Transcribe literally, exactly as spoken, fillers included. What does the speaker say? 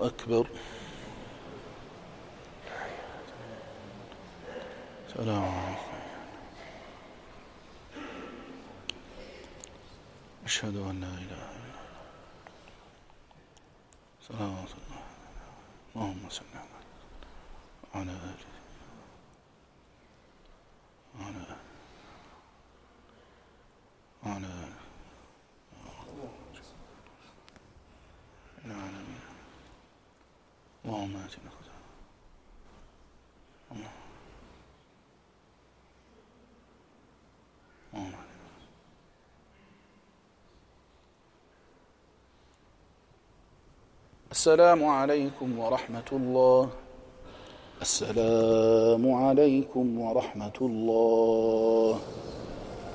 أكبر. السلام عليكم. أشهد أن لا إله إلا الله. صلوات الله. اللهم صل على آله وعلى آله وعلى آله العالمين. اللهم آتنا الله. السلام عليكم ورحمة الله. السلام عليكم ورحمة الله.